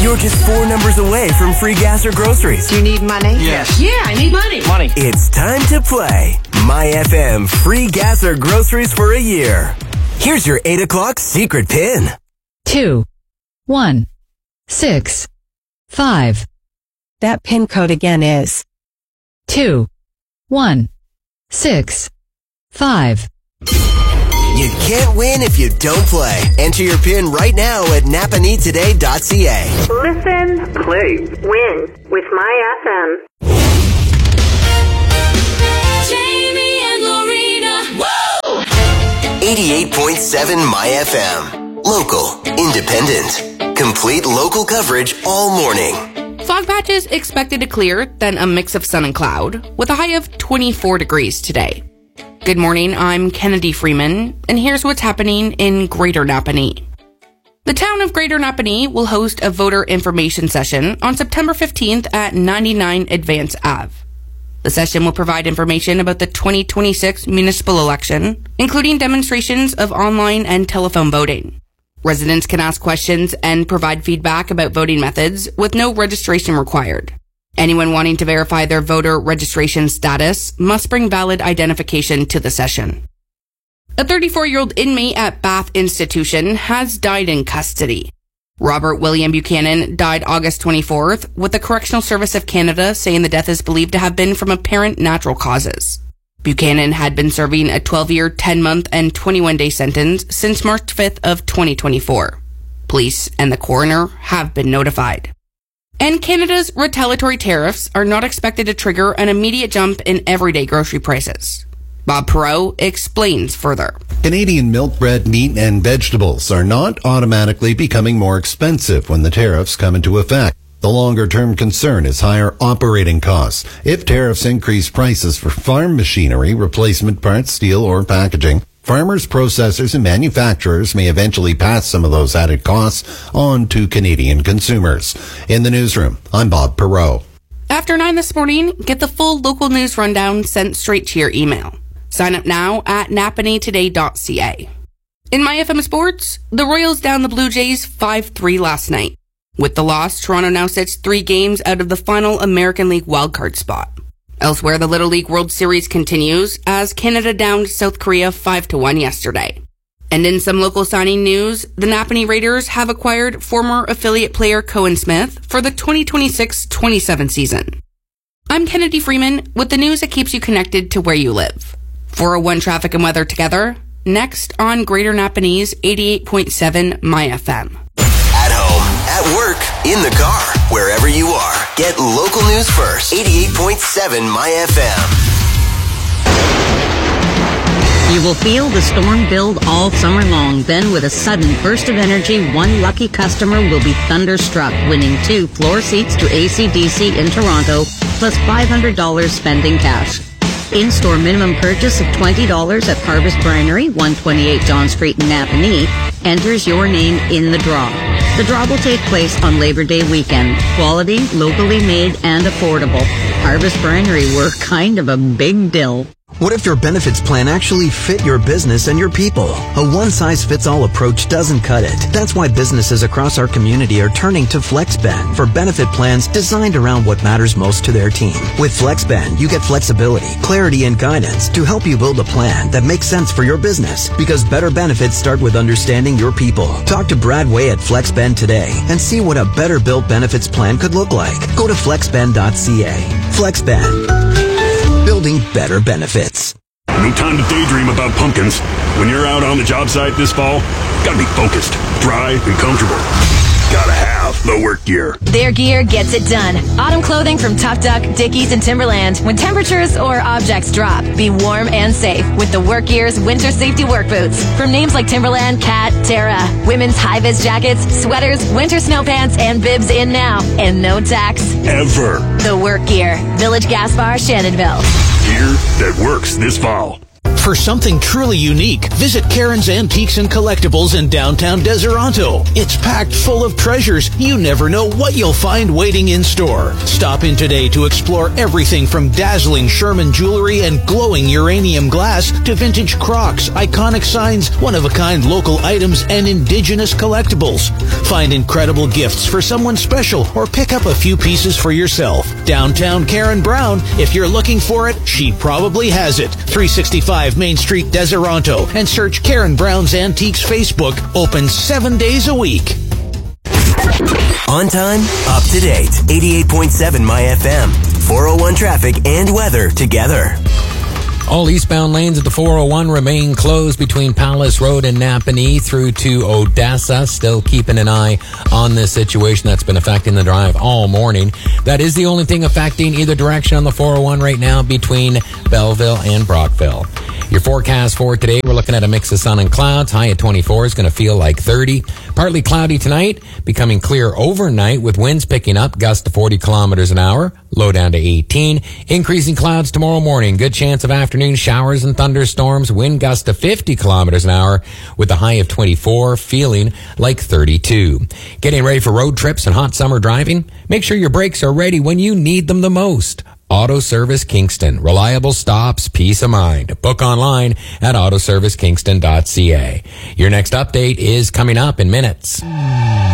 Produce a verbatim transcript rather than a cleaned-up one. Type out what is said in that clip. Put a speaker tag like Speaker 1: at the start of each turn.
Speaker 1: You're just four numbers away from free gas or groceries.
Speaker 2: Do you need money?
Speaker 3: Yes.
Speaker 4: Yeah, I need money.
Speaker 3: Money.
Speaker 1: It's time to play My F M free gas or groceries for a year. Here's your eight o'clock secret pin.
Speaker 5: Two, one, six, five.
Speaker 2: That pin code again is
Speaker 5: Two, one, six, five.
Speaker 1: You can't win if you don't play. Enter your pin right now at napanee today dot c a.
Speaker 6: Listen, play, win with My F M.
Speaker 7: Jamie and Lorena. Woo!
Speaker 1: eighty-eight point seven My F M. Local, independent, complete local coverage all morning.
Speaker 4: Fog patches expected to clear, then a mix of sun and cloud, with a high of twenty-four degrees today. Good morning, I'm Kennedy Freeman, and here's what's happening in Greater Napanee. The town of Greater Napanee will host a voter information session on September fifteenth at ninety-nine Advance Avenue. The session will provide information about the twenty twenty-six municipal election, including demonstrations of online and telephone voting. Residents can ask questions and provide feedback about voting methods with no registration required. Anyone wanting to verify their voter registration status must bring valid identification to the session. A thirty-four-year-old inmate at Bath Institution has died in custody. Robert William Buchanan died August twenty-fourth, with the Correctional Service of Canada saying the death is believed to have been from apparent natural causes. Buchanan had been serving a twelve-year, ten-month, and twenty-one day sentence since March fifth of twenty twenty-four. Police and the coroner have been notified. And Canada's retaliatory tariffs are not expected to trigger an immediate jump in everyday grocery prices. Bob Perreault explains further.
Speaker 8: Canadian milk, bread, meat, and vegetables are not automatically becoming more expensive when the tariffs come into effect. The longer-term concern is higher operating costs. If tariffs increase prices for farm machinery, replacement parts, steel, or packaging, farmers, processors, and manufacturers may eventually pass some of those added costs on to Canadian consumers. In the newsroom, I'm Bob Perreault.
Speaker 4: After nine this morning, get the full local news rundown sent straight to your email. Sign up now at napanee today dot c a. In My F M Sports, the Royals downed the Blue Jays five three last night. With the loss, Toronto now sits three games out of the final American League wildcard spot. Elsewhere, the Little League World Series continues as Canada downed South Korea five to one yesterday. And in some local signing news, the Napanee Raiders have acquired former affiliate player Cohen Smith for the twenty twenty-six twenty-seven season. I'm Kennedy Freeman with the news that keeps you connected to where you live. four oh one Traffic and Weather together, next on Greater Napanee's eighty-eight point seven My F M.
Speaker 1: At home, at work, in the car, wherever you are. Get local news first. eighty-eight point seven My F M.
Speaker 9: You will feel the storm build all summer long. Then, with a sudden burst of energy, one lucky customer will be thunderstruck, winning two floor seats to A C D C in Toronto, plus five hundred dollars spending cash. In-store minimum purchase of twenty dollars at Harvest Brinery, one twenty-eight John Street in Napanee, enters your name in the draw. The draw will take place on Labor Day weekend. Quality, locally made, and affordable. Harvest Brinery, we're kind of a big deal.
Speaker 10: What if your benefits plan actually fit your business and your people? A one-size-fits-all approach doesn't cut it. That's why businesses across our community are turning to FlexBend for benefit plans designed around what matters most to their team. With FlexBend, you get flexibility, clarity, and guidance to help you build a plan that makes sense for your business. Because better benefits start with understanding your people. Talk to Brad Way at FlexBend today and see what a better-built benefits plan could look like. Go to flexbend dot c a. FlexBend. Building better benefits.
Speaker 11: No time to daydream about pumpkins. When you're out on the job site this fall, gotta be focused, dry, and comfortable. Gotta have the work gear.
Speaker 12: Their gear gets it done. Autumn clothing from Tough Duck, Dickies, and Timberland. When temperatures or objects drop, be warm and safe with the Work Gear's winter safety work boots. From names like Timberland, Cat, Terra. Women's high-vis jackets, sweaters, winter snow pants, and bibs in now. And no tax.
Speaker 11: Ever.
Speaker 12: The Work Gear. Village Gas Bar, Shannonville.
Speaker 11: Gear that works this fall.
Speaker 3: For something truly unique, visit Karen's Antiques and Collectibles in downtown Deseronto. It's packed full of treasures. You never know what you'll find waiting in store. Stop in today to explore everything from dazzling Sherman jewelry and glowing uranium glass to vintage Crocs, iconic signs, one-of-a-kind local items, and indigenous collectibles. Find incredible gifts for someone special or pick up a few pieces for yourself. Downtown Karen Brown. If you're looking for it, she probably has it. three sixty-five Main Street, Deseronto, and search Karen Brown's Antiques Facebook. Open seven days a week.
Speaker 1: On time, up to date. eighty-eight point seven My F M. four oh one traffic and weather together.
Speaker 13: All eastbound lanes at the four oh one remain closed between Palace Road and Napanee through to Odessa. Still keeping an eye on this situation that's been affecting the drive all morning. That is the only thing affecting either direction on the four oh one right now between Belleville and Brockville. Your forecast for today, we're looking at a mix of sun and clouds. High at twenty-four is going to feel like thirty. Partly cloudy tonight, becoming clear overnight with winds picking up, gusts to forty kilometers an hour, low down to eighteen. Increasing clouds tomorrow morning, good chance of afternoon showers and thunderstorms, wind gusts to fifty kilometers an hour with a high of twenty-four, feeling like thirty-two. Getting ready for road trips and hot summer driving? Make sure your brakes are ready when you need them the most. Auto Service Kingston. Reliable stops, peace of mind. Book online at auto service kingston dot c a. Your next update is coming up in minutes.